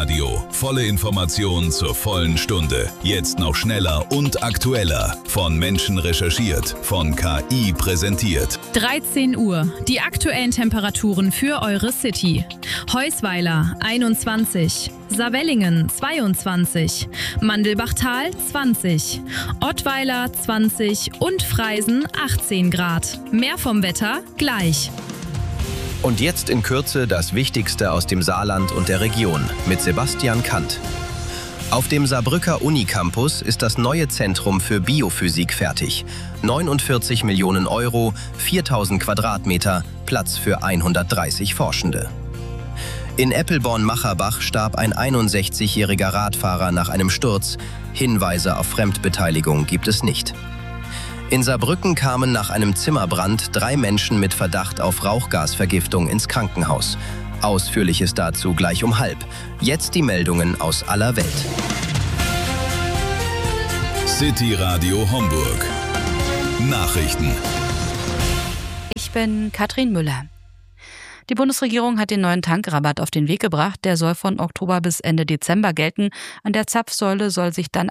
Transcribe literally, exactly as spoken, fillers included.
Radio. Volle Informationen zur vollen Stunde. Jetzt noch schneller und aktueller. Von Menschen recherchiert, von K I präsentiert. dreizehn Uhr. Die aktuellen Temperaturen für eure City. Heusweiler einundzwanzig. Savellingen zweiundzwanzig. Mandelbachtal zwanzig. Ottweiler zwanzig und Freisen achtzehn Grad. Mehr vom Wetter gleich. Und jetzt in Kürze das Wichtigste aus dem Saarland und der Region mit Sebastian Kant. Auf dem Saarbrücker Unicampus ist das neue Zentrum für Biophysik fertig. neunundvierzig Millionen Euro, viertausend Quadratmeter, Platz für hundertdreißig Forschende. In Eppelborn-Macherbach starb ein einundsechzigjähriger Radfahrer nach einem Sturz. Hinweise auf Fremdbeteiligung gibt es nicht. In Saarbrücken kamen nach einem Zimmerbrand drei Menschen mit Verdacht auf Rauchgasvergiftung ins Krankenhaus. Ausführliches dazu gleich um halb. Jetzt die Meldungen aus aller Welt. City Radio Homburg. Nachrichten. Ich bin Katrin Müller. Die Bundesregierung hat den neuen Tankrabatt auf den Weg gebracht. Der soll von Oktober bis Ende Dezember gelten. An der Zapfsäule soll sich dann